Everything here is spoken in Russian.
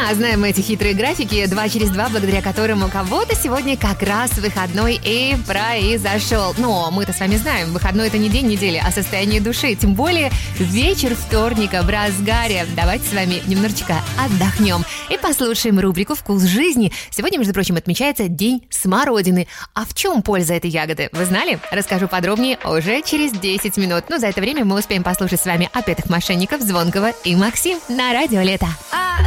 Да, знаем мы эти хитрые графики 2 через 2, благодаря которым у кого-то сегодня как раз выходной и произошел. Но мы-то с вами знаем, выходной — это не день недели, а состояние души. Тем более вечер вторника в разгаре. Давайте с вами немножечко отдохнем и послушаем рубрику «Вкус жизни». Сегодня, между прочим, отмечается День смородины. А в чем польза этой ягоды? Вы знали? Расскажу подробнее уже через 10 минут. Но за это время мы успеем послушать с вами «Опетых мошенников», Звонкого и Максим на Радио Лето.